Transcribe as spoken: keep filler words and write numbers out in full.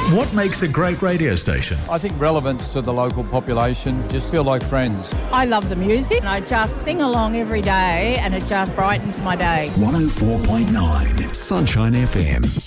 What makes a great radio station? I think relevance to the local population, just feel like friends. I love the music. I just sing along every day and it just brightens my day. one oh four point nine Sunshine F M.